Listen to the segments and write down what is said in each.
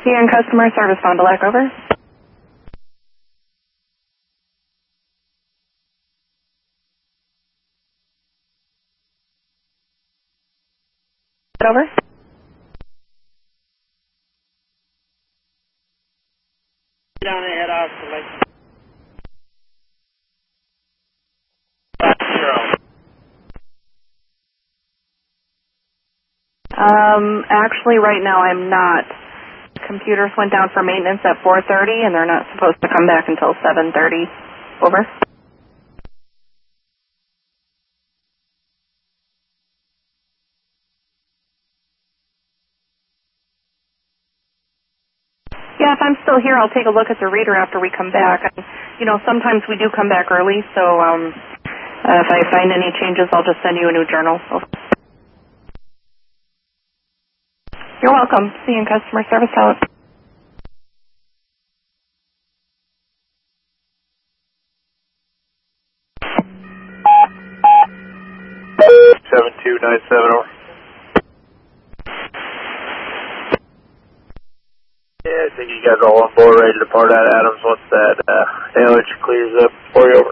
CN customer service, Fond du Lac, over. Over. Down and head off to Lake. Actually, right now I'm not. Computers went down for maintenance at 4:30, and they're not supposed to come back until 7:30. Over. Yeah, if I'm still here, I'll take a look at the reader after we come back. And, you know, sometimes we do come back early, so if I find any changes, I'll just send you a new journal. Over. You're welcome. See you in customer service out. 7297 over. Yeah, I think you guys are all on board, ready to depart out of Adams once that damage clears up for you, over.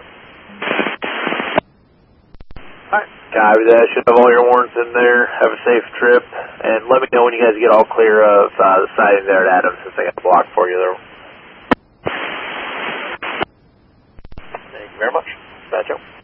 Alright, copy that. Should have all your warrants in there. Have a safe trip. And let me know when you guys get all clear of the siding there at Adams, since I got blocked for you there. Thank you very much. Bye, Joe.